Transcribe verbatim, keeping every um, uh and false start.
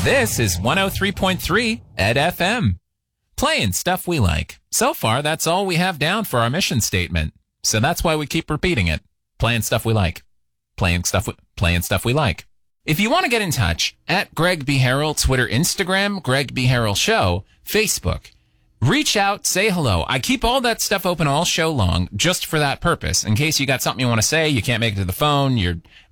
This is one oh three point three Ed F M. Playing stuff we like. So far, that's all we have down for our mission statement. So that's why we keep repeating it. Playing stuff we like. Playing stuff we, playing stuff we like. If you want to get in touch, at Greg B. Harrell, Twitter, Instagram, Greg B. Harrell Show, Facebook. Reach out, say hello. I keep all that stuff open all show long just for that purpose. In case you got something you want to say, you can't make it to the phone, you're